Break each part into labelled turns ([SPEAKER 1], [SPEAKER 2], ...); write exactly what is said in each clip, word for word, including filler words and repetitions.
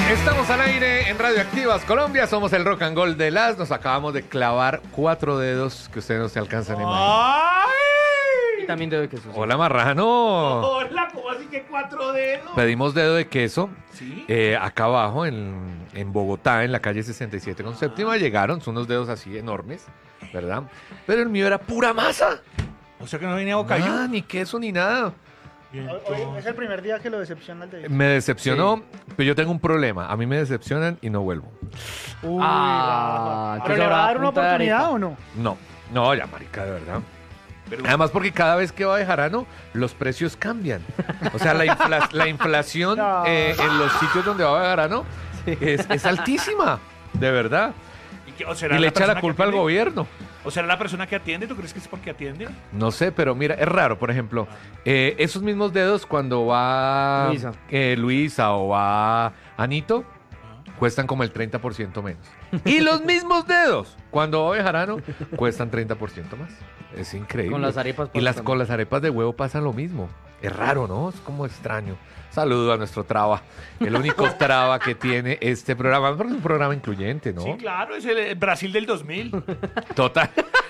[SPEAKER 1] Estamos al aire en Radioactivas Colombia, somos el Rock and Roll de las. Nos acabamos de clavar cuatro dedos que ustedes no se alcanzan a imaginar.
[SPEAKER 2] ¡Ay!
[SPEAKER 3] Y también dedo de queso. Sí.
[SPEAKER 1] Hola, marrano.
[SPEAKER 2] Hola, ¿cómo así que cuatro dedos?
[SPEAKER 1] Pedimos dedo de queso.
[SPEAKER 2] ¿Sí?
[SPEAKER 1] Eh, acá abajo, en, en Bogotá, en la calle sesenta y siete con séptima, llegaron. Son unos dedos así enormes, ¿verdad? Pero el mío era pura masa.
[SPEAKER 2] O sea que no venía bocadillo.
[SPEAKER 1] Ah, ni queso ni nada.
[SPEAKER 4] Hoy es el primer día que lo decepciona el de...
[SPEAKER 1] Me decepcionó, pero yo tengo un problema. A mí me decepcionan y no vuelvo.
[SPEAKER 4] Uy,
[SPEAKER 3] Ah,
[SPEAKER 4] Rafa. ¿Pero
[SPEAKER 3] entonces
[SPEAKER 4] le va a
[SPEAKER 3] ahora
[SPEAKER 4] dar una
[SPEAKER 3] punta de
[SPEAKER 4] oportunidad
[SPEAKER 3] arepa.
[SPEAKER 4] o no?
[SPEAKER 1] No, no, ya, marica, de verdad.
[SPEAKER 2] Pero-
[SPEAKER 1] Además, porque cada vez que va de jarano, los precios cambian. O sea, la, infla- la inflación
[SPEAKER 4] No.
[SPEAKER 1] eh, en los sitios donde va de jarano es, es altísima, de verdad.
[SPEAKER 2] ¿Y, qué- o será
[SPEAKER 1] Y le
[SPEAKER 2] la
[SPEAKER 1] echa la
[SPEAKER 2] persona que
[SPEAKER 1] culpa al
[SPEAKER 2] atiende?
[SPEAKER 1] gobierno.
[SPEAKER 2] ¿O será la persona que atiende? ¿Tú crees que es porque atiende?
[SPEAKER 1] No sé, pero mira, es raro, por ejemplo, eh, esos mismos dedos cuando va
[SPEAKER 3] Luisa.
[SPEAKER 1] eh, Luisa o va Anito, cuestan como el treinta por ciento menos. Y los mismos dedos, cuando va de jarano, cuestan treinta por ciento más. Es increíble.
[SPEAKER 3] Con las arepas
[SPEAKER 1] Y
[SPEAKER 3] pasa
[SPEAKER 1] las,
[SPEAKER 3] también.
[SPEAKER 1] con las arepas de huevo pasa lo mismo. Es raro, ¿no? Es como extraño. Saludo a nuestro traba. El único traba que tiene este programa. Porque es un programa incluyente, ¿no?
[SPEAKER 2] Sí, claro, es el eh, Brasil del dos mil.
[SPEAKER 1] Total.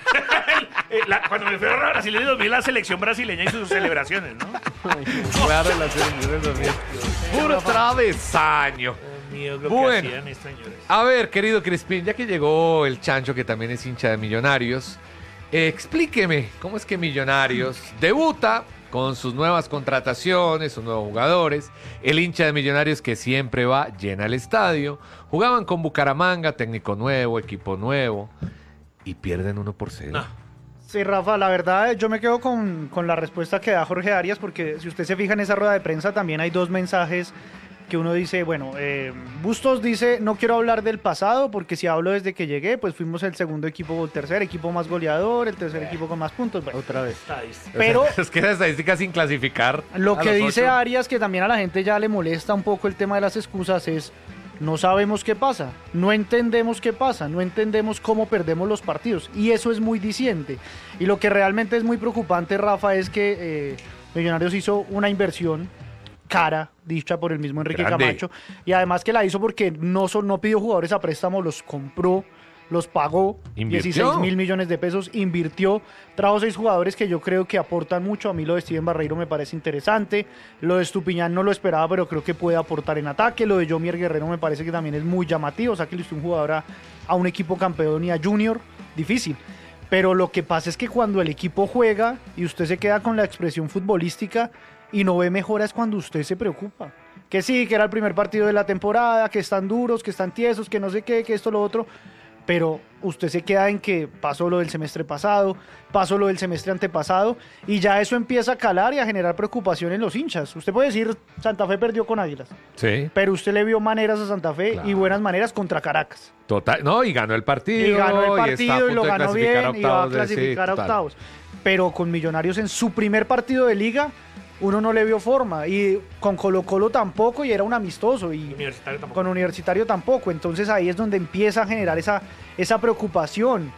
[SPEAKER 2] Eh, la- cuando me fui a Brasil del dos mil, la selección brasileña y sus celebraciones, ¿no?
[SPEAKER 1] Claro, la selección del dos mil. Puro travesaño.
[SPEAKER 2] Dios mío, lo
[SPEAKER 1] Bueno.
[SPEAKER 2] que hacían estos señores.
[SPEAKER 1] A ver, querido Crispín, ya que llegó el Chancho, que también es hincha de Millonarios, eh, explíqueme cómo es que Millonarios debuta con sus nuevas contrataciones, sus nuevos jugadores. El hincha de Millonarios que siempre va, llena el estadio. Jugaban con Bucaramanga, técnico nuevo, equipo nuevo, y pierden uno por cero.
[SPEAKER 2] No.
[SPEAKER 4] Sí, Rafa, la verdad yo me quedo con, con la respuesta que da Jorge Arias, porque si usted se fija en esa rueda de prensa también hay dos mensajes que uno dice, bueno, eh, Bustos dice, no quiero hablar del pasado, porque si hablo desde que llegué, pues fuimos el segundo equipo, o el tercer equipo más goleador, el tercer equipo con más puntos. Bueno,
[SPEAKER 3] Otra vez.
[SPEAKER 2] Estadística.
[SPEAKER 4] pero
[SPEAKER 1] Es que la estadística sin clasificar.
[SPEAKER 4] lo
[SPEAKER 1] a
[SPEAKER 4] que
[SPEAKER 1] los
[SPEAKER 4] dice
[SPEAKER 1] ocho.
[SPEAKER 4] Arias, que también a la gente ya le molesta un poco el tema de las excusas, es no sabemos qué pasa, no entendemos qué pasa, no entendemos cómo perdemos los partidos. Y eso es muy diciente. Y lo que realmente es muy preocupante, Rafa, es que eh, Millonarios hizo una inversión cara, dicha por el mismo Enrique
[SPEAKER 1] Grande.
[SPEAKER 4] Camacho. Y además que la hizo porque no, son, no pidió jugadores a préstamo, los compró, los pagó,
[SPEAKER 1] Invirtió.
[SPEAKER 4] dieciséis mil millones de pesos, invirtió, trajo seis jugadores que yo creo que aportan mucho. A mí lo de Steven Barreiro me parece interesante, lo de Estupiñán no lo esperaba, pero creo que puede aportar en ataque, lo de Yomier Guerrero me parece que también es muy llamativo, o sea que le hizo un jugador a, a un equipo campeón y a Junior, difícil. Pero lo que pasa es que cuando el equipo juega y usted se queda con la expresión futbolística y no ve mejora es cuando usted se preocupa. Que sí, que era el primer partido de la temporada, que están duros, que están tiesos, que no sé qué, que esto, lo otro. Pero usted se queda en que pasó lo del semestre pasado, pasó lo del semestre antepasado, y ya eso empieza a calar y a generar preocupación en los hinchas. Usted puede decir, Santa Fe perdió con Águilas,
[SPEAKER 1] Sí,
[SPEAKER 4] pero usted le vio maneras a Santa Fe
[SPEAKER 1] Claro.
[SPEAKER 4] y buenas maneras contra Caracas.
[SPEAKER 1] total. No, y ganó el partido.
[SPEAKER 4] Y ganó el
[SPEAKER 1] está a
[SPEAKER 4] partido y,
[SPEAKER 1] punto
[SPEAKER 4] lo
[SPEAKER 1] de
[SPEAKER 4] ganó
[SPEAKER 1] clasificar
[SPEAKER 4] bien y va a
[SPEAKER 1] octavos de- sí,
[SPEAKER 4] clasificar a
[SPEAKER 1] total.
[SPEAKER 4] octavos. Pero con Millonarios en su primer partido de liga, uno no le vio forma. Y con Colo Colo tampoco, y era un amistoso. Y
[SPEAKER 2] Universitario tampoco.
[SPEAKER 4] con Universitario tampoco. Entonces ahí es donde empieza a generar esa, esa preocupación.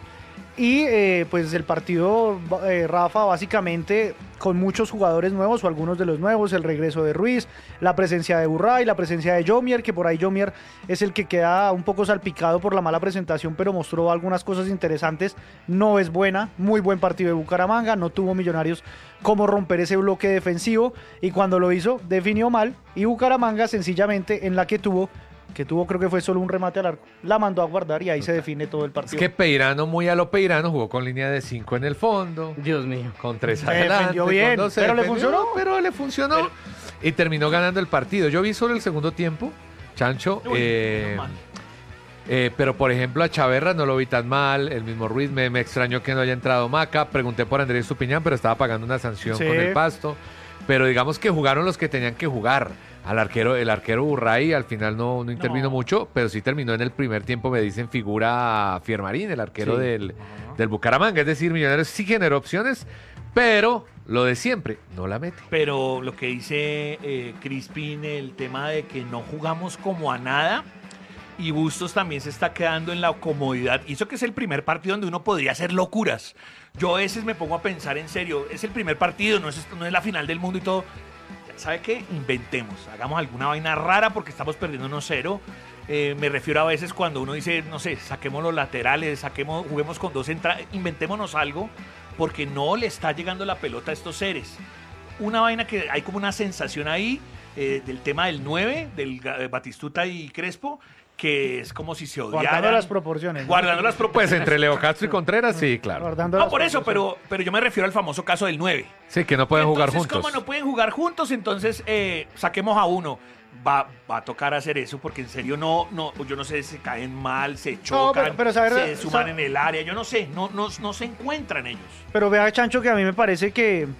[SPEAKER 4] Y eh, pues el partido, eh, Rafa, básicamente con muchos jugadores nuevos o algunos de los nuevos, el regreso de Ruiz, la presencia de Burray, la presencia de Yomier, que por ahí Yomier es el que queda un poco salpicado por la mala presentación, pero mostró algunas cosas interesantes. No es buena, muy buen partido de Bucaramanga, no tuvo Millonarios cómo romper ese bloque defensivo, y cuando lo hizo definió mal, y Bucaramanga sencillamente en la que tuvo que tuvo creo que fue solo un remate al arco, la mandó a guardar y ahí se define todo el
[SPEAKER 1] Es
[SPEAKER 4] partido.
[SPEAKER 1] que Peirano, muy a lo Peirano, jugó con línea de cinco en el fondo,
[SPEAKER 3] Dios mío.
[SPEAKER 1] con tres
[SPEAKER 4] Se
[SPEAKER 1] adelante.
[SPEAKER 4] defendió
[SPEAKER 1] con
[SPEAKER 4] bien,
[SPEAKER 1] dos, se
[SPEAKER 4] pero le
[SPEAKER 1] defendió,
[SPEAKER 4] funcionó.
[SPEAKER 1] Pero le funcionó.
[SPEAKER 2] Pero-
[SPEAKER 1] y terminó ganando el partido. Yo vi solo el segundo tiempo, Chancho.
[SPEAKER 2] Uy,
[SPEAKER 1] eh,
[SPEAKER 2] menos mal.
[SPEAKER 1] eh, pero por ejemplo a Chaverra no lo vi tan mal. El mismo Ruiz, me, me extrañó que no haya entrado Maca. Pregunté por Andrés Estupiñán, pero estaba pagando una sanción
[SPEAKER 4] Sí.
[SPEAKER 1] con el Pasto. Pero digamos que jugaron los que tenían que jugar. Al arquero, el arquero Burray al final no, no intervino
[SPEAKER 2] No.
[SPEAKER 1] mucho, pero sí terminó en el primer tiempo, me dicen, figura Fiermarín, el arquero
[SPEAKER 3] Sí.
[SPEAKER 1] del, del Bucaramanga. Es decir, Millonarios sí generó opciones, pero lo de siempre, no la mete.
[SPEAKER 2] Pero lo que dice eh, Crispin, el tema de que no jugamos como a nada, y Bustos también se está quedando en la comodidad. Y eso que es el primer partido donde uno podría hacer locuras. Yo a veces me pongo a pensar en serio, es el primer partido, no es, no es la final del mundo y todo. ¿sabe qué? Inventemos, hagamos alguna vaina rara porque estamos perdiendo uno cero. Eh, me refiero a veces cuando uno dice, no sé, saquemos los laterales, saquemos, juguemos con dos entradas, inventémonos algo porque no le está llegando la pelota a estos seres. Una vaina que hay como una sensación ahí eh, del tema del nueve, del eh, Batistuta y Crespo, que es como si se odiaran.
[SPEAKER 4] Guardando las proporciones. ¿no?
[SPEAKER 2] Guardando las
[SPEAKER 1] Pues
[SPEAKER 2] proporciones.
[SPEAKER 1] entre Leo Castro y Contreras, sí, claro.
[SPEAKER 4] Guardando
[SPEAKER 2] No,
[SPEAKER 4] las
[SPEAKER 2] por eso,
[SPEAKER 4] proporciones.
[SPEAKER 2] pero, pero yo me refiero al famoso caso del nueve.
[SPEAKER 1] Sí, que no pueden jugar
[SPEAKER 2] Entonces,
[SPEAKER 1] juntos.
[SPEAKER 2] como no pueden jugar juntos, entonces eh, saquemos a uno. Va, va a tocar hacer eso porque en serio no, no, yo no sé, se caen mal, se chocan,
[SPEAKER 4] pero- pero saber-
[SPEAKER 2] se suman
[SPEAKER 4] sa-
[SPEAKER 2] en el área, yo no sé, no, no, no se encuentran ellos.
[SPEAKER 4] Pero vea, Chancho, que a mí me parece que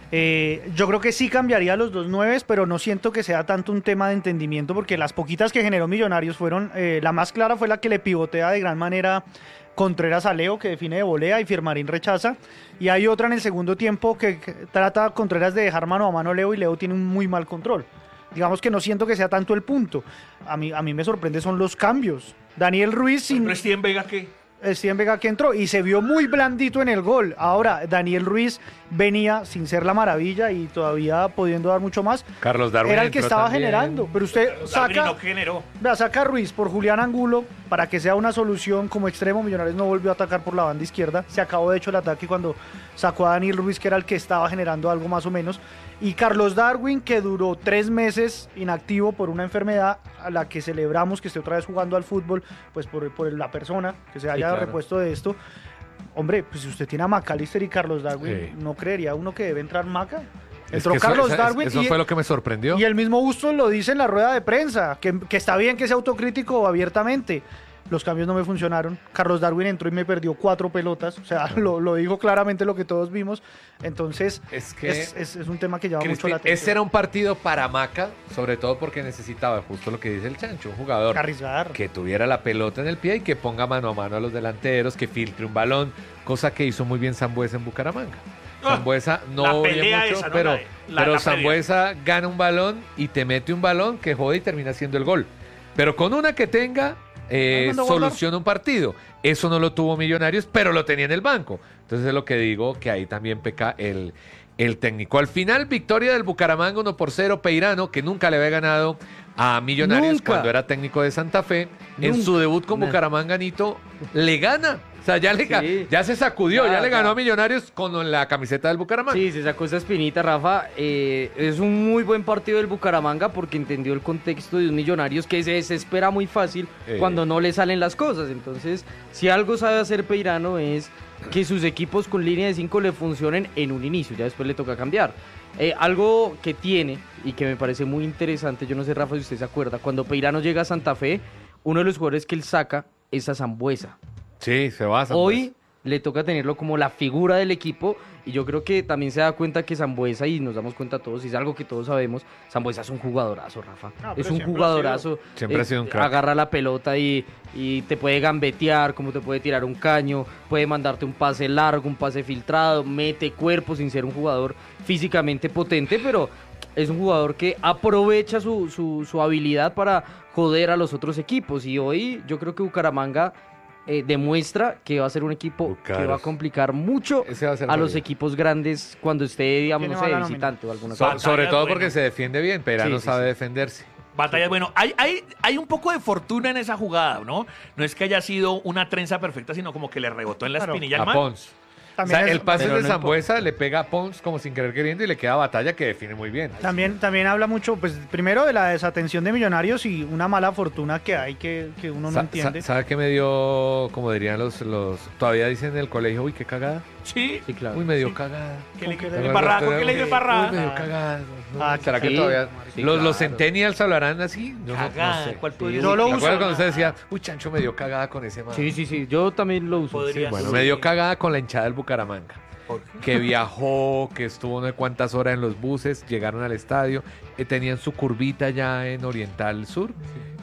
[SPEAKER 4] eh, yo creo que sí cambiaría los dos nueves, pero no siento que sea tanto un tema de entendimiento, porque las poquitas que generó Millonarios fueron, eh, la más clara fue la que le pivotea de gran manera Contreras a Leo, que define de volea, y Firmarín rechaza. Y hay otra en el segundo tiempo que, que trata a Contreras de dejar mano a mano a Leo, y Leo tiene un muy mal control. Digamos que no siento que sea tanto el punto. A mí, a mí me sorprende son los cambios. Daniel Ruiz sin...
[SPEAKER 2] Pero Steven Vega, ¿qué?
[SPEAKER 4] Steven Vega que entró y se vio muy blandito en el gol. Ahora, Daniel Ruiz venía sin ser la maravilla y todavía pudiendo dar mucho más.
[SPEAKER 1] Carlos Darwin
[SPEAKER 4] Era el que
[SPEAKER 1] entró
[SPEAKER 4] estaba
[SPEAKER 1] también.
[SPEAKER 4] generando. Pero usted
[SPEAKER 2] Darwin
[SPEAKER 4] saca,
[SPEAKER 2] no generó.
[SPEAKER 4] vea, saca a Ruiz por Julián Angulo para que sea una solución como extremo. Millonarios no volvió a atacar por la banda izquierda. Se acabó de hecho el ataque cuando sacó a Daniel Ruiz, que era el que estaba generando algo más o menos. Y Carlos Darwin, que duró tres meses inactivo por una enfermedad a la que celebramos que esté otra vez jugando al fútbol, pues por, por la persona que se haya
[SPEAKER 3] claro.
[SPEAKER 4] repuesto de esto. Hombre, pues si usted tiene a McAllister y Carlos Darwin,
[SPEAKER 1] Sí.
[SPEAKER 4] ¿no creería uno que debe entrar Maca?
[SPEAKER 1] Es
[SPEAKER 4] Entró
[SPEAKER 1] que eso-
[SPEAKER 4] Carlos
[SPEAKER 1] esa-
[SPEAKER 4] Darwin
[SPEAKER 1] Eso
[SPEAKER 4] y,
[SPEAKER 1] fue lo que me sorprendió.
[SPEAKER 4] y el mismo Bustos lo dice en la rueda de prensa, que, que está bien que sea autocrítico abiertamente. Los cambios no me funcionaron. Carlos Darwin entró y me perdió cuatro pelotas. O sea, lo, lo dijo claramente lo que todos vimos. Entonces,
[SPEAKER 1] Es que-
[SPEAKER 4] es, es- es un tema que llama mucho
[SPEAKER 1] Cristi,
[SPEAKER 4] la atención.
[SPEAKER 1] ese era un partido para Maca, sobre todo porque necesitaba, justo lo que dice el Chancho, un jugador
[SPEAKER 4] Arriesgar.
[SPEAKER 1] que tuviera la pelota en el pie y que ponga mano a mano a los delanteros, que filtre un balón, cosa que hizo muy bien Sambuesa en Bucaramanga.
[SPEAKER 2] Ah,
[SPEAKER 1] Sambuesa no
[SPEAKER 2] la
[SPEAKER 1] oye
[SPEAKER 2] pelea
[SPEAKER 1] mucho,
[SPEAKER 2] esa, ¿no?
[SPEAKER 1] pero,
[SPEAKER 2] La de- la-
[SPEAKER 1] pero
[SPEAKER 2] la previa.
[SPEAKER 1] Sambuesa gana un balón y te mete un balón que jode y termina siendo el gol. Pero con una que tenga, eh,
[SPEAKER 4] Ah, manda a guardar.
[SPEAKER 1] soluciona un partido. Eso no lo tuvo Millonarios, pero lo tenía en el banco. Entonces es lo que digo, que ahí también peca el, el técnico. Al final, victoria del Bucaramanga uno por cero. Peirano, que nunca le había ganado a Millonarios
[SPEAKER 3] Nunca.
[SPEAKER 1] cuando era técnico de Santa Fe. En
[SPEAKER 3] Nunca.
[SPEAKER 1] su debut con
[SPEAKER 3] Nah.
[SPEAKER 1] Bucaramanga, Nito, le gana. O sea, ya, le, ga-
[SPEAKER 3] Sí.
[SPEAKER 1] ya se sacudió, ya,
[SPEAKER 3] Ya,
[SPEAKER 1] le ganó
[SPEAKER 3] ya.
[SPEAKER 1] a Millonarios con la camiseta del Bucaramanga.
[SPEAKER 3] Sí, se sacó esa espinita, Rafa. Eh, es un muy buen partido del Bucaramanga porque entendió el contexto de un Millonarios que se desespera muy fácil
[SPEAKER 1] Eh.
[SPEAKER 3] cuando no le salen las cosas. Entonces, si algo sabe hacer Peirano es que sus equipos con línea de cinco le funcionen en un inicio, ya después le toca cambiar. Eh, algo que tiene y que me parece muy interesante, yo no sé, Rafa, si usted se acuerda, cuando Peirano llega a Santa Fe, uno de los jugadores que él saca es a Sambuesa.
[SPEAKER 1] Sí, se va a Sambuesa.
[SPEAKER 3] Hoy le toca tenerlo como la figura del equipo y yo creo que también se da cuenta que Sambuesa, y nos damos cuenta todos, y es algo que todos sabemos, Sambuesa es un jugadorazo, Rafa.
[SPEAKER 4] Ah, pero
[SPEAKER 3] es un
[SPEAKER 4] siempre ha
[SPEAKER 3] jugadorazo.
[SPEAKER 1] Siempre ha sido un crack.
[SPEAKER 3] Agarra la pelota y, y te puede gambetear, como te puede tirar un caño, puede mandarte un pase largo, un pase filtrado, mete cuerpo sin ser un jugador físicamente potente, pero es un jugador que aprovecha su, su, su habilidad para joder a los otros equipos. Y hoy yo creo que Bucaramanga eh, demuestra que va a ser un equipo
[SPEAKER 1] Bucaros.
[SPEAKER 3] que va a complicar mucho
[SPEAKER 1] Ese va a ser
[SPEAKER 3] a los
[SPEAKER 1] María.
[SPEAKER 3] equipos grandes cuando esté, digamos,
[SPEAKER 4] Tiene
[SPEAKER 3] no sé,
[SPEAKER 4] mala nómina.
[SPEAKER 3] visitante o alguna
[SPEAKER 1] So-
[SPEAKER 3] cosa.
[SPEAKER 1] sobre
[SPEAKER 2] Batalla,
[SPEAKER 1] todo
[SPEAKER 2] bueno.
[SPEAKER 1] porque se defiende bien, pero
[SPEAKER 3] Sí,
[SPEAKER 1] no
[SPEAKER 3] sí,
[SPEAKER 1] sabe
[SPEAKER 3] sí.
[SPEAKER 1] defenderse.
[SPEAKER 2] Batalla, bueno, hay, hay, hay un poco de fortuna en esa jugada, ¿no? No es que haya sido una trenza perfecta, sino como que le rebotó en la
[SPEAKER 4] Claro.
[SPEAKER 2] espinilla
[SPEAKER 1] A
[SPEAKER 2] al man.
[SPEAKER 1] Pons. O
[SPEAKER 4] También,
[SPEAKER 1] sea,
[SPEAKER 4] es-
[SPEAKER 1] el pase
[SPEAKER 3] pero
[SPEAKER 1] de
[SPEAKER 3] no
[SPEAKER 1] Sambuesa le pega a Pons como sin querer queriendo y le queda Batalla que define muy bien.
[SPEAKER 4] también, también habla mucho, pues primero de la desatención de Millonarios y una mala fortuna que hay que, que uno no
[SPEAKER 1] Sa-
[SPEAKER 4] entiende.
[SPEAKER 1] sa- ¿Sabe qué me dio, como dirían los, los... Todavía dicen en el colegio, uy, qué cagada?
[SPEAKER 2] Sí.
[SPEAKER 3] Sí, claro.
[SPEAKER 1] Uy, me dio
[SPEAKER 2] Sí.
[SPEAKER 1] cagada.
[SPEAKER 2] ¿Qué le
[SPEAKER 4] ¿Con qué
[SPEAKER 2] qué
[SPEAKER 4] le-
[SPEAKER 2] le barraco? ¿Qué le
[SPEAKER 1] Uy,
[SPEAKER 2] dio barraco?
[SPEAKER 1] me dio cagada. No,
[SPEAKER 4] Ah,
[SPEAKER 1] ¿Será que
[SPEAKER 3] sí.
[SPEAKER 1] todavía
[SPEAKER 3] Sí,
[SPEAKER 1] los, los
[SPEAKER 3] claro.
[SPEAKER 1] centennials hablarán así? Yo no- no,
[SPEAKER 2] Cagada,
[SPEAKER 1] sé.
[SPEAKER 2] ¿cuál podría
[SPEAKER 4] Yo
[SPEAKER 2] ser?
[SPEAKER 4] lo
[SPEAKER 1] ¿Te
[SPEAKER 4] uso.
[SPEAKER 1] acuerdas cuando usted decía, uy, Chancho me dio cagada con ese man?
[SPEAKER 3] Sí, sí, sí, yo también lo uso.
[SPEAKER 2] Podría
[SPEAKER 1] Sí, bueno,
[SPEAKER 2] ser.
[SPEAKER 1] me dio cagada con la hinchada del Bucaramanga.
[SPEAKER 2] ¿Por qué?
[SPEAKER 1] Que viajó, que estuvo no sé cuántas horas en los buses, llegaron al estadio, eh, tenían su curvita ya en Oriental Sur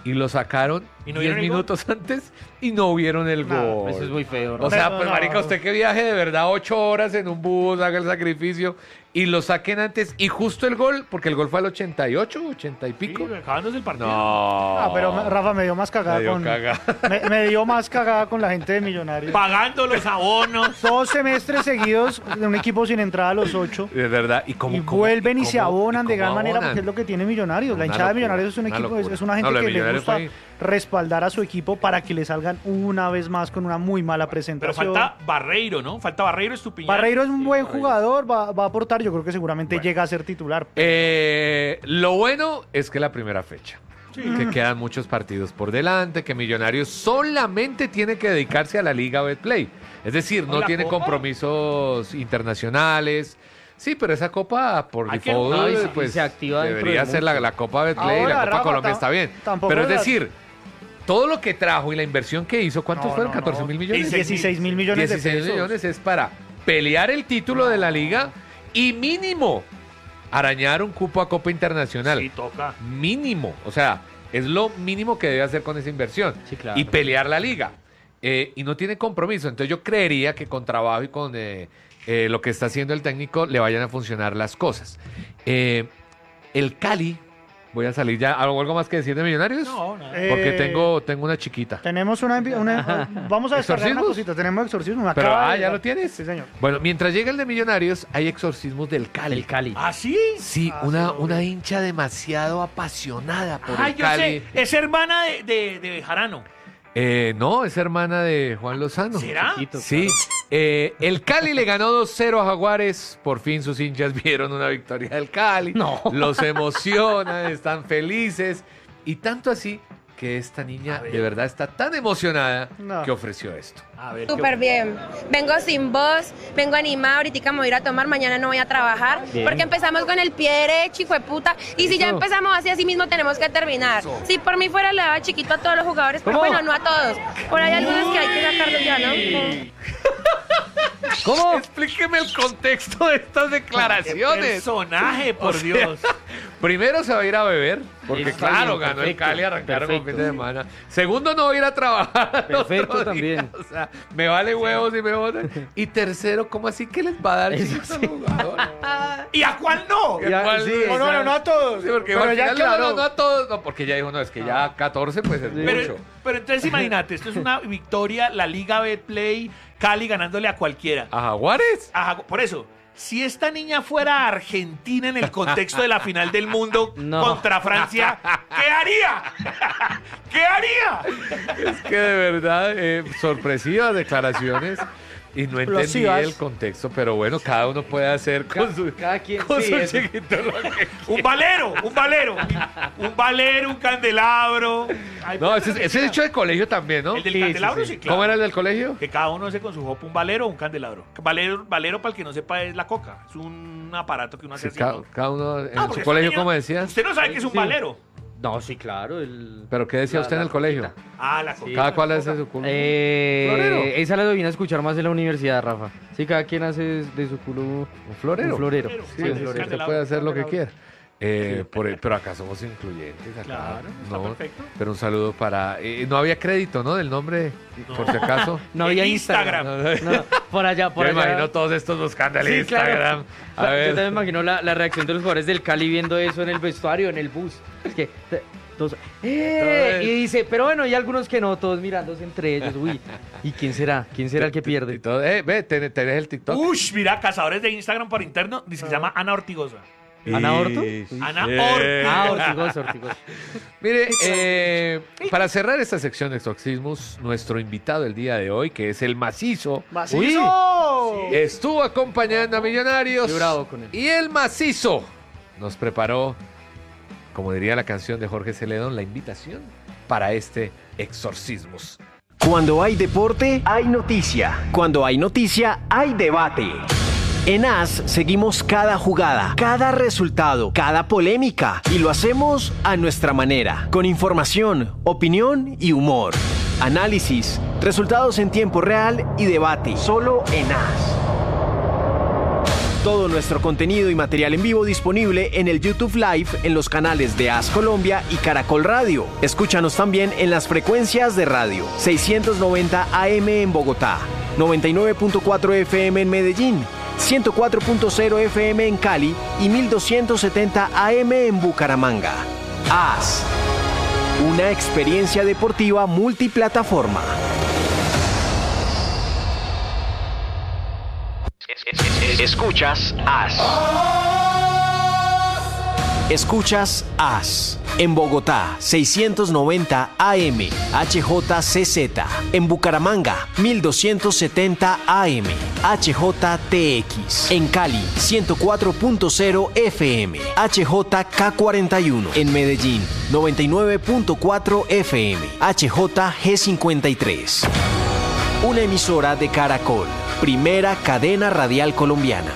[SPEAKER 1] y lo sacaron
[SPEAKER 2] ¿Y no
[SPEAKER 1] diez
[SPEAKER 2] vieron el
[SPEAKER 1] minutos antes y no vieron el
[SPEAKER 4] No,
[SPEAKER 1] gol.
[SPEAKER 3] Eso es muy feo, ¿no?
[SPEAKER 1] O sea,
[SPEAKER 4] No,
[SPEAKER 1] pues
[SPEAKER 4] no.
[SPEAKER 1] marica, usted que viaje de verdad ocho horas en un bus, haga el sacrificio y lo saquen antes y justo el gol, porque el gol fue al ochenta y ocho, ochenta y pico.
[SPEAKER 2] Sí, acabándose el partido.
[SPEAKER 1] No.
[SPEAKER 4] Ah, pero me- Rafa me dio más cagada
[SPEAKER 1] Me dio
[SPEAKER 4] con
[SPEAKER 1] cagada.
[SPEAKER 4] Me, me dio más cagada con la gente de Millonarios.
[SPEAKER 2] Pagando los abonos.
[SPEAKER 4] Dos semestres seguidos de un equipo sin entrada a los ocho.
[SPEAKER 1] De verdad. Y, cómo,
[SPEAKER 4] Y
[SPEAKER 1] cómo-
[SPEAKER 4] vuelven y, se
[SPEAKER 1] cómo-
[SPEAKER 4] abonan
[SPEAKER 1] y
[SPEAKER 4] de
[SPEAKER 1] cómo
[SPEAKER 4] gran manera
[SPEAKER 1] abonan.
[SPEAKER 4] porque es lo que tiene Millonarios. La
[SPEAKER 1] Una
[SPEAKER 4] hinchada de
[SPEAKER 1] locura,
[SPEAKER 4] Millonarios es un
[SPEAKER 1] una
[SPEAKER 4] equipo, es,
[SPEAKER 1] locura.
[SPEAKER 4] es una gente
[SPEAKER 1] No, lo de
[SPEAKER 4] que le
[SPEAKER 1] Millonarios
[SPEAKER 4] gusta
[SPEAKER 1] fue-
[SPEAKER 4] respaldar a su equipo para que le salgan una vez más con una muy mala
[SPEAKER 2] Pero
[SPEAKER 4] presentación.
[SPEAKER 2] falta Barreiro, ¿no? Falta Barreiro, Estupiñán.
[SPEAKER 4] Barreiro es un buen jugador, va, va a aportar, yo creo que seguramente
[SPEAKER 2] Bueno.
[SPEAKER 4] llega a ser titular.
[SPEAKER 1] Eh, lo bueno es que la primera fecha. Que quedan muchos partidos por delante, que Millonarios solamente tiene que dedicarse a la Liga Betplay. Es decir, no
[SPEAKER 2] ¿La
[SPEAKER 1] tiene
[SPEAKER 2] Copa?
[SPEAKER 1] compromisos internacionales. Sí, pero esa copa por
[SPEAKER 2] Hay que
[SPEAKER 1] default,
[SPEAKER 3] jugar y se-
[SPEAKER 1] pues,
[SPEAKER 3] y se activa dentro
[SPEAKER 1] debería
[SPEAKER 3] de
[SPEAKER 1] ser la,
[SPEAKER 3] mucho.
[SPEAKER 1] la Copa Betplay y
[SPEAKER 4] Ahora,
[SPEAKER 1] la Copa
[SPEAKER 4] Rafa,
[SPEAKER 1] Colombia
[SPEAKER 4] tam-
[SPEAKER 1] está bien.
[SPEAKER 4] tampoco
[SPEAKER 1] Pero es
[SPEAKER 4] la-
[SPEAKER 1] decir, todo lo que trajo y la inversión que hizo, ¿cuántos
[SPEAKER 4] No,
[SPEAKER 1] fueron?
[SPEAKER 4] no,
[SPEAKER 1] ¿catorce mil
[SPEAKER 4] no.
[SPEAKER 1] millones?
[SPEAKER 4] dieciséis mil millones de
[SPEAKER 1] dieciséis
[SPEAKER 4] pesos.
[SPEAKER 1] millones es para pelear el título de la liga y mínimo arañar un cupo a Copa Internacional.
[SPEAKER 2] Sí, toca.
[SPEAKER 1] Mínimo. O sea, es lo mínimo que debe hacer con esa inversión.
[SPEAKER 3] Sí, claro.
[SPEAKER 1] Y pelear la liga. Eh, y no tiene compromiso. Entonces yo creería que con trabajo y con eh, eh, lo que está haciendo el técnico le vayan a funcionar las cosas. Eh, el Cali, voy a salir ya. ¿Algo, algo más que decir de Millonarios?
[SPEAKER 2] No, nada.
[SPEAKER 4] Eh,
[SPEAKER 1] Porque tengo, tengo una chiquita.
[SPEAKER 4] Tenemos una, una- vamos a descargar una
[SPEAKER 1] ¿Exorcismos?
[SPEAKER 4] cosita, tenemos exorcismo. me
[SPEAKER 1] Pero,
[SPEAKER 4] acaba
[SPEAKER 1] ah,
[SPEAKER 4] de
[SPEAKER 1] ¿ya
[SPEAKER 4] llegar.
[SPEAKER 1] lo tienes?
[SPEAKER 4] Sí, señor.
[SPEAKER 1] Bueno, mientras llega el de Millonarios, hay exorcismos del Cali.
[SPEAKER 3] El Cali.
[SPEAKER 2] ¿Ah, sí?
[SPEAKER 1] Sí,
[SPEAKER 4] Ah,
[SPEAKER 1] una,
[SPEAKER 4] sí, lo
[SPEAKER 1] una
[SPEAKER 4] vi.
[SPEAKER 1] hincha demasiado apasionada por
[SPEAKER 2] Ah,
[SPEAKER 1] el
[SPEAKER 2] yo
[SPEAKER 1] Cali.
[SPEAKER 2] sé. Es hermana de, de, de Bejarano.
[SPEAKER 1] Eh, no, es hermana de Juan Lozano.
[SPEAKER 2] ¿Será?
[SPEAKER 3] Chiquito,
[SPEAKER 1] Sí.
[SPEAKER 3] claro.
[SPEAKER 1] Eh, el Cali le ganó dos cero a Jaguares. Por fin sus hinchas vieron una victoria del Cali.
[SPEAKER 3] No.
[SPEAKER 1] Los emociona, están felices. Y tanto así que esta niña
[SPEAKER 2] A ver.
[SPEAKER 1] de verdad está tan emocionada
[SPEAKER 4] No.
[SPEAKER 1] que ofreció esto.
[SPEAKER 2] A ver. ¿qué
[SPEAKER 5] Súper bien. Vengo sin voz, vengo animada, ahorita me voy a ir a tomar, mañana no voy a trabajar,
[SPEAKER 3] Bien.
[SPEAKER 5] porque empezamos con el pie derecho, hijo de puta, y si ya
[SPEAKER 3] Eso.
[SPEAKER 5] empezamos así, así mismo tenemos que terminar. Si por mí fuera le daba chiquito a todos los jugadores, pero
[SPEAKER 3] ¿Cómo?
[SPEAKER 5] bueno, no a todos. Por ahí algunos que hay que sacarlos ya, ¿no?
[SPEAKER 3] ¿Cómo?
[SPEAKER 1] Explíqueme el contexto de estas
[SPEAKER 2] Qué
[SPEAKER 1] declaraciones.
[SPEAKER 2] personaje, por
[SPEAKER 1] O sea,
[SPEAKER 2] Dios.
[SPEAKER 1] Primero se va a ir a beber, porque
[SPEAKER 3] Está
[SPEAKER 1] claro,
[SPEAKER 3] bien,
[SPEAKER 1] ganó el
[SPEAKER 3] perfecto,
[SPEAKER 1] Cali, arrancaron con
[SPEAKER 3] perfecto.
[SPEAKER 1] fin de semana. Segundo, no va a ir a trabajar. al
[SPEAKER 3] Perfecto
[SPEAKER 1] otro
[SPEAKER 3] también.
[SPEAKER 1] día. O sea, me vale huevos y me botan. Y tercero, ¿cómo así que les va a dar
[SPEAKER 3] Eso
[SPEAKER 1] chiquito a
[SPEAKER 3] sí.
[SPEAKER 1] los jugadores?
[SPEAKER 2] ¿Y a cuál no?
[SPEAKER 1] ¿Y a
[SPEAKER 3] Ya,
[SPEAKER 1] cuál
[SPEAKER 3] sí,
[SPEAKER 1] no?
[SPEAKER 4] No, no, no, no a todos.
[SPEAKER 1] Sí, porque
[SPEAKER 4] pero
[SPEAKER 1] al
[SPEAKER 4] ya
[SPEAKER 1] final le
[SPEAKER 4] aclaró.
[SPEAKER 1] ganó a todos. No, porque ya dijo, no, es que ya catorce pues es
[SPEAKER 2] Pero,
[SPEAKER 1] mucho.
[SPEAKER 2] pero entonces imagínate, esto es una victoria, la Liga Betplay, Cali ganándole a cualquiera.
[SPEAKER 1] ¿A Jaguares?
[SPEAKER 2] Ajá, por eso, si esta niña fuera Argentina en el contexto de la final del mundo
[SPEAKER 3] No.
[SPEAKER 2] contra Francia, ¿qué haría? ¿Qué haría?
[SPEAKER 1] Es que de verdad, eh, sorpresivas declaraciones. Y no entendí
[SPEAKER 4] Explosivas.
[SPEAKER 1] el contexto, pero bueno, cada uno puede hacer con su,
[SPEAKER 3] cada quien,
[SPEAKER 1] con
[SPEAKER 3] sí,
[SPEAKER 1] su
[SPEAKER 3] eso.
[SPEAKER 1] chiquito lo que
[SPEAKER 2] Un valero, un valero. Un valero, un candelabro. Ay,
[SPEAKER 1] No,
[SPEAKER 2] pues,
[SPEAKER 1] ese, ese es hecho de colegio también, ¿no?
[SPEAKER 2] El del
[SPEAKER 3] Sí, sí,
[SPEAKER 2] candelabro, sí,
[SPEAKER 3] sí.
[SPEAKER 2] claro.
[SPEAKER 1] ¿Cómo era el del colegio?
[SPEAKER 2] Que cada uno hace con su jopo un valero o un candelabro. Valero, valero, para el que no sepa, es la coca. Es un aparato que uno hace
[SPEAKER 1] Sí,
[SPEAKER 2] así,
[SPEAKER 1] cada,
[SPEAKER 2] ¿no?
[SPEAKER 1] cada uno en
[SPEAKER 2] No,
[SPEAKER 1] su
[SPEAKER 2] porque
[SPEAKER 1] colegio,
[SPEAKER 2] esta niña-
[SPEAKER 1] ¿cómo decía?
[SPEAKER 2] Usted no sabe que es un
[SPEAKER 3] Sí.
[SPEAKER 2] valero.
[SPEAKER 3] No, sí, claro. El...
[SPEAKER 1] ¿Pero qué decía
[SPEAKER 3] La-
[SPEAKER 1] usted en
[SPEAKER 3] la
[SPEAKER 1] el colegio?
[SPEAKER 2] Ah, la coca.
[SPEAKER 3] Sí.
[SPEAKER 1] ¿Cada cual hace su culo?
[SPEAKER 3] Eh,
[SPEAKER 1] ¿Florero?
[SPEAKER 3] esa la vine a escuchar más en la universidad, Rafa. Sí, cada quien hace de su culo
[SPEAKER 1] ¿Un florero?
[SPEAKER 3] un florero.
[SPEAKER 2] Florero.
[SPEAKER 1] Sí,
[SPEAKER 2] Sí,
[SPEAKER 1] sí,
[SPEAKER 2] sí,
[SPEAKER 1] sí, usted
[SPEAKER 2] candelabro,
[SPEAKER 1] puede hacer lo que
[SPEAKER 2] candelabro.
[SPEAKER 1] quiera. Eh, por- pero acá somos incluyentes. Acá,
[SPEAKER 2] Claro, está
[SPEAKER 1] no,
[SPEAKER 2] perfecto.
[SPEAKER 1] pero un saludo para... eh, no había crédito, ¿no? Del nombre, por si acaso.
[SPEAKER 3] No había
[SPEAKER 2] En
[SPEAKER 3] Instagram.
[SPEAKER 1] Instagram.
[SPEAKER 3] No, por allá, por
[SPEAKER 1] Yo me
[SPEAKER 3] allá.
[SPEAKER 1] imagino todos estos buscando el
[SPEAKER 3] Sí, claro.
[SPEAKER 1] Instagram. A
[SPEAKER 3] Yo
[SPEAKER 1] ver.
[SPEAKER 3] también me imagino la, la reacción de los jugadores del Cali viendo eso en el vestuario, en el bus. Es que te- todos, ¡eh!
[SPEAKER 1] Entonces-
[SPEAKER 3] Y dice, pero bueno, y algunos que no, todos mirándose entre ellos. Uy, ¿y quién será? ¿Quién será el que
[SPEAKER 1] Y
[SPEAKER 3] pierde?
[SPEAKER 1] todo, eh, ve, tenés, tenés el TikTok.
[SPEAKER 2] Ush, mira, cazadores de Instagram por interno. Dice que se llama Ana Ortigosa.
[SPEAKER 3] ¿Ana Orto?
[SPEAKER 1] Ish.
[SPEAKER 2] Ana
[SPEAKER 1] Eh.
[SPEAKER 2] Ortigosa.
[SPEAKER 3] Ah, Ortigosa, Ortigosa.
[SPEAKER 1] Mire, eh, para cerrar esta sección de exorcismos, nuestro invitado el día de hoy, que es el macizo,
[SPEAKER 4] ¡Macizo!
[SPEAKER 1] estuvo acompañando a Millonarios.
[SPEAKER 3] Qué bravo con él.
[SPEAKER 1] Y el macizo nos preparó, como diría la canción de Jorge Celedón, la invitación para este exorcismos.
[SPEAKER 6] Cuando hay deporte, hay noticia. Cuando hay noticia, hay debate. En A S seguimos cada jugada, cada resultado, cada polémica y lo hacemos a nuestra manera, con información, opinión y humor. Análisis, resultados en tiempo real y debate, solo en A S. Todo nuestro contenido y material en vivo disponible en el YouTube Live en los canales de A S Colombia y Caracol Radio. Escúchanos también en las frecuencias de radio seiscientos noventa A M en Bogotá, noventa y nueve punto cuatro F M en Medellín, ciento cuatro punto cero F M en Cali y mil doscientos setenta A M en Bucaramanga. A S, una experiencia deportiva multiplataforma. Escuchas A S. Escuchas A S. En Bogotá, seiscientos noventa A M, H J C Z. En Bucaramanga, mil doscientos setenta A M, H J T X. En Cali, ciento cuatro punto cero F M, H J K cuarenta y uno. En Medellín, noventa y nueve punto cuatro F M, H J G cincuenta y tres. Una emisora de Caracol, primera cadena radial colombiana.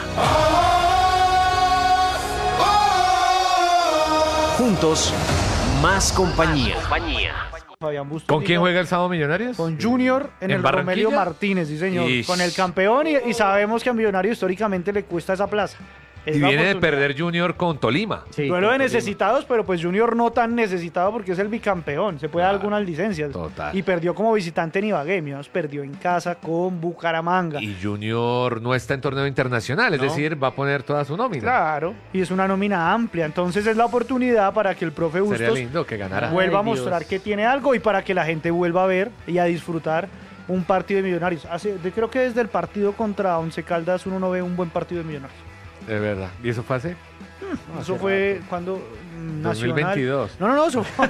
[SPEAKER 6] Juntos, más compañía.
[SPEAKER 4] Fabián Bustos.
[SPEAKER 1] ¿Con quién juega el sábado Millonarios?
[SPEAKER 4] Con Junior en,
[SPEAKER 1] ¿En
[SPEAKER 4] el
[SPEAKER 1] Barranquilla?
[SPEAKER 4] Romelio Martínez, sí señor.
[SPEAKER 1] Ish.
[SPEAKER 4] Con el campeón y, y sabemos que a Millonarios históricamente le cuesta esa plaza. Es
[SPEAKER 1] Y
[SPEAKER 4] la
[SPEAKER 1] viene de
[SPEAKER 4] oportunidad.
[SPEAKER 1] perder Junior con Tolima.
[SPEAKER 3] Sí,
[SPEAKER 4] Duelo de
[SPEAKER 3] con Tolima.
[SPEAKER 4] necesitados, pero pues Junior no tan necesitado porque es el bicampeón. Se puede dar
[SPEAKER 1] Claro,
[SPEAKER 4] algunas licencias.
[SPEAKER 1] total.
[SPEAKER 4] Y perdió como visitante en Ibagué. Millonarios perdió en casa con Bucaramanga.
[SPEAKER 1] Y Junior no está en torneo internacional, es
[SPEAKER 4] No.
[SPEAKER 1] decir, va a poner toda su nómina.
[SPEAKER 4] Claro, y es una nómina amplia. Entonces es la oportunidad para que el profe
[SPEAKER 1] Sería
[SPEAKER 4] Bustos
[SPEAKER 1] lindo que ganara.
[SPEAKER 4] vuelva
[SPEAKER 3] Ay,
[SPEAKER 4] a mostrar
[SPEAKER 3] Dios.
[SPEAKER 4] que tiene algo y para que la gente vuelva a ver y a disfrutar un partido de Millonarios. Hace, de- creo que desde el partido contra Once Caldas uno no ve un buen partido de Millonarios.
[SPEAKER 1] De verdad. ¿Y eso fue hace? No,
[SPEAKER 4] Eso
[SPEAKER 1] hace
[SPEAKER 4] fue
[SPEAKER 1] rato.
[SPEAKER 4] cuando mm,
[SPEAKER 1] dos mil
[SPEAKER 4] Nacional.
[SPEAKER 1] veintidós.
[SPEAKER 4] No, no, no, eso fue-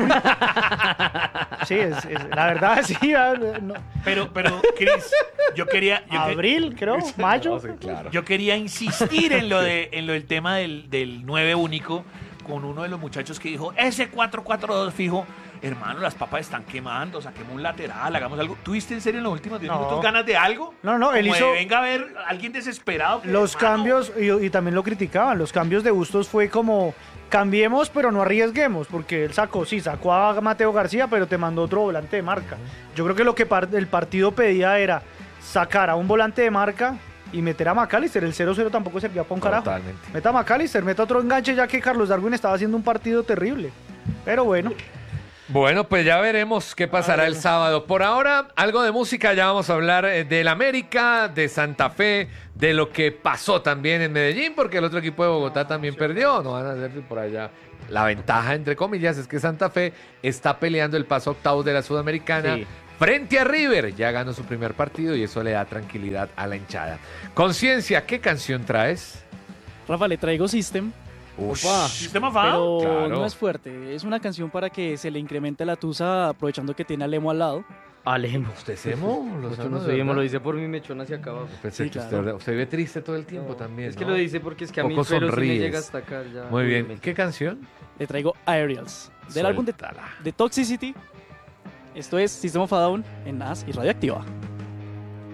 [SPEAKER 4] Sí, es, es- la verdad sí. ah, no.
[SPEAKER 2] Pero, pero, Cris, yo quería... Yo, que-
[SPEAKER 4] Abril, creo, mayo.
[SPEAKER 1] No, sí, claro.
[SPEAKER 2] yo quería insistir en lo, de, en lo del tema del, del nueve único con uno de los muchachos que dijo, ese cuatro cuatro dos fijo, hermano, las papas están quemando, saquemos un lateral, hagamos algo. ¿Tuviste en serio en los últimos diez
[SPEAKER 4] No.
[SPEAKER 2] minutos ganas de algo?
[SPEAKER 4] No, no, él
[SPEAKER 2] Como de,
[SPEAKER 4] hizo-
[SPEAKER 2] venga a ver a alguien desesperado. que,
[SPEAKER 4] Los
[SPEAKER 2] hermano,
[SPEAKER 4] cambios, y, y también lo criticaban, los cambios de Bustos fue como, cambiemos pero no arriesguemos, porque él sacó, sí, sacó a Mateo García, pero te mandó otro volante de marca. Yo creo que lo que par- el partido pedía era sacar a un volante de marca y meter a McAllister, el cero cero tampoco servía para un carajo.
[SPEAKER 1] Totalmente.
[SPEAKER 4] Meta a McAllister, meta otro enganche, ya que Carlos Darwin estaba haciendo un partido terrible. Pero bueno,
[SPEAKER 1] Bueno, pues ya veremos qué pasará el sábado. Por ahora, algo de música, ya vamos a hablar eh, del América, de Santa Fe, de lo que pasó también en Medellín, porque el otro equipo de Bogotá también perdió, no van a hacer por allá. La ventaja, entre comillas, es que Santa Fe está peleando el paso a octavos de la Sudamericana
[SPEAKER 3] Sí.
[SPEAKER 1] frente a River. Ya ganó su primer partido y eso le da tranquilidad a la hinchada. Conciencia, ¿qué canción traes?
[SPEAKER 7] Rafa, le traigo System,
[SPEAKER 3] Opa.
[SPEAKER 2] Sistema F A.
[SPEAKER 7] pero
[SPEAKER 1] claro.
[SPEAKER 7] no es fuerte. Es una canción para que se le incremente la tusa aprovechando que tiene a Lemo al lado.
[SPEAKER 3] Alemo.
[SPEAKER 1] ¿Usted es emo? Lo
[SPEAKER 3] Yo
[SPEAKER 1] sabe,
[SPEAKER 3] no
[SPEAKER 1] ¿de
[SPEAKER 3] soy emo,
[SPEAKER 1] verdad?
[SPEAKER 3] lo dice por mi mechón hacia acá abajo.
[SPEAKER 1] Pensé
[SPEAKER 7] Sí,
[SPEAKER 1] que
[SPEAKER 7] claro.
[SPEAKER 1] usted, usted ve triste todo el tiempo
[SPEAKER 3] No,
[SPEAKER 1] también,
[SPEAKER 3] Es que
[SPEAKER 1] ¿no?
[SPEAKER 3] lo dice porque es que a mí el
[SPEAKER 1] Poco
[SPEAKER 3] pelo sí me
[SPEAKER 1] sonríes.
[SPEAKER 3] llega hasta acá ya.
[SPEAKER 1] Muy bien.
[SPEAKER 3] obviamente.
[SPEAKER 1] ¿Qué canción?
[SPEAKER 7] Le traigo Aerials, del álbum de,
[SPEAKER 1] Suéltala.
[SPEAKER 7] de Toxicity. Esto es System of a Down en N A S y Radioactiva.